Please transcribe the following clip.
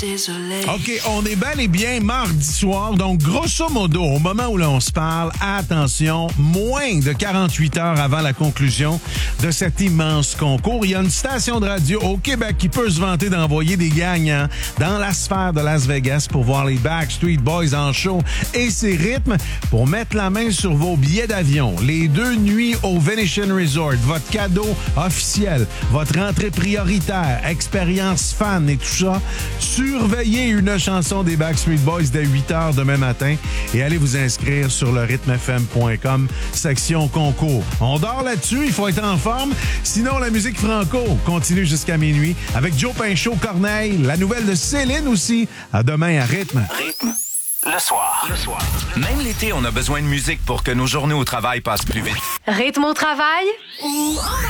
Désolé. OK, on est bel et bien mardi soir. Donc, grosso modo, au moment où l'on se parle, attention, moins de 48 heures avant la conclusion de cet immense concours, il y a une station de radio au Québec qui peut se vanter d'envoyer des gagnants dans la sphère de Las Vegas pour voir les Backstreet Boys en show et ses rythmes pour mettre la main sur vos billets d'avion, les 2 nuits au Venetian Resort, votre cadeau officiel, votre entrée prioritaire, expérience fan et tout ça. Surveillez une chanson des Backstreet Boys dès 8 heures demain matin et allez vous inscrire sur le rythmefm.com, section concours. On dort là-dessus, il faut être en forme. Sinon, la musique franco continue jusqu'à minuit avec Joe Pinchot, Corneille, la nouvelle de Céline aussi. À demain à Rythme. Rythme. Le soir. Même l'été, on a besoin de musique pour que nos journées au travail passent plus vite. Rythme au travail?